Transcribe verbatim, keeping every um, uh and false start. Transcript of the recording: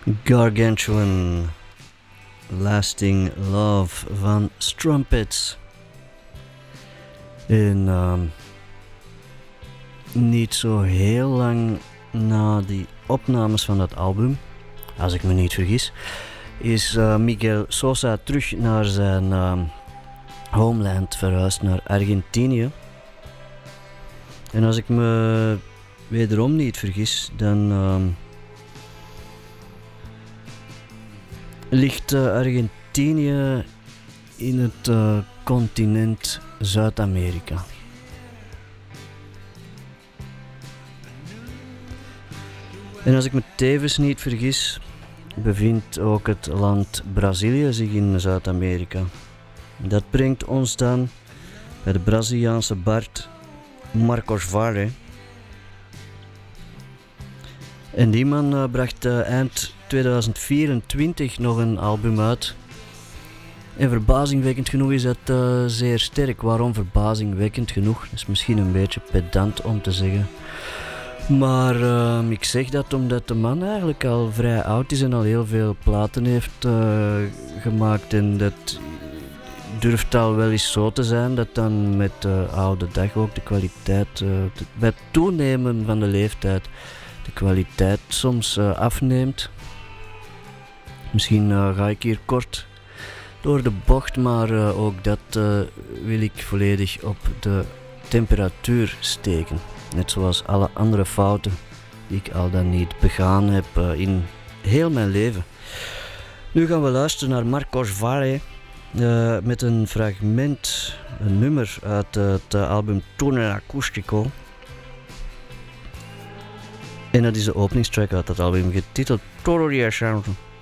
Gargantuan, Lasting Love van Strumpets. En um, niet zo heel lang na die opnames van dat album, als ik me niet vergis, is uh, Miguel Sosa terug naar zijn uh, homeland verhuisd, naar Argentinië. En als ik me wederom niet vergis, dan uh, ligt uh, Argentinië in het uh, continent Zuid-Amerika. En als ik me tevens niet vergis, bevindt ook het land Brazilië zich in Zuid-Amerika. Dat brengt ons dan bij de Braziliaanse bard Marcos Valle. En die man uh, bracht uh, eind tweeduizend vierentwintig nog een album uit. En verbazingwekkend genoeg is dat uh, zeer sterk. Waarom verbazingwekkend genoeg? Dat is misschien een beetje pedant om te zeggen. Maar uh, ik zeg dat omdat de man eigenlijk al vrij oud is en al heel veel platen heeft uh, gemaakt. En dat durft al wel eens zo te zijn dat dan met de oude dag ook de kwaliteit, uh, de, bij het toenemen van de leeftijd, de kwaliteit soms uh, afneemt. Misschien uh, ga ik hier kort door de bocht, maar uh, ook dat uh, wil ik volledig op de temperatuur steken. Net zoals alle andere fouten die ik al dan niet begaan heb uh, in heel mijn leven. Nu gaan we luisteren naar Marcos Valle uh, met een fragment, een nummer uit uh, het uh, album Túnel Acústico. En dat is de openingstrack uit dat album, getiteld Todo Dia Santo.